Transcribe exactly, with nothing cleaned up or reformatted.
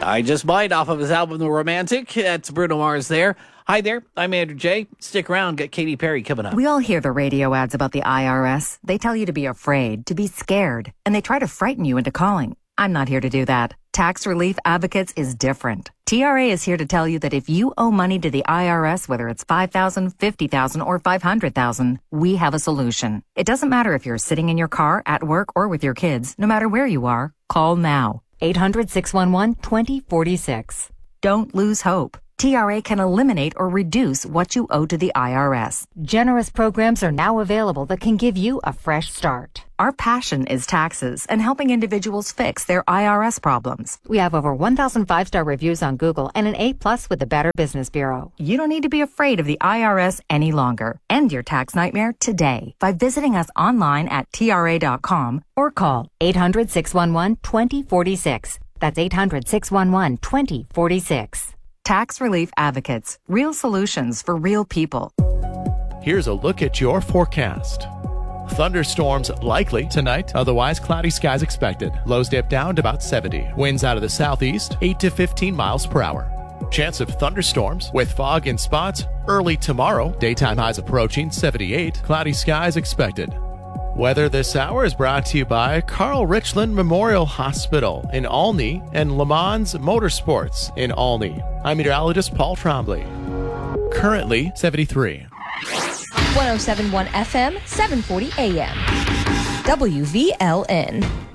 I Just Might off of his album The Romantic. That's Bruno Mars there. Hi there, I'm Andrew J. Stick around, get Katy Perry coming up. We all hear the radio ads about the I R S. They tell you to be afraid, to be scared, and they try to frighten you into calling. I'm not here to do that. Tax Relief Advocates is different. T R A is here to tell you that if you owe money to the I R S, whether it's five thousand dollars, fifty thousand dollars, or five hundred thousand dollars, we have a solution. It doesn't matter if you're sitting in your car, at work, or with your kids. No matter where you are, call now. eight hundred, six one one, two zero four six. Don't lose hope. T R A can eliminate or reduce what you owe to the I R S. Generous programs are now available that can give you a fresh start. Our passion is taxes and helping individuals fix their I R S problems. We have over one thousand five-star reviews on Google and an A plus with the Better Business Bureau. You don't need to be afraid of the I R S any longer. End your tax nightmare today by visiting us online at T R A dot com or call eight hundred, six one one, two zero four six. That's eight hundred, six one one, two zero four six. Tax Relief Advocates. Real solutions for real people. Here's a look at your forecast. Thunderstorms likely tonight, otherwise cloudy skies expected. Lows dip down to about seventy. Winds out of the southeast, eight to fifteen miles per hour. Chance of thunderstorms with fog in spots early tomorrow. Daytime highs approaching seventy-eight. Cloudy skies expected. Weather this hour is brought to you by Carl Richland Memorial Hospital in Olney and Le Mans Motorsports in Olney. I'm meteorologist Paul Trombley. Currently seventy-three. one oh seven point one F M, seven forty A M. W V L N.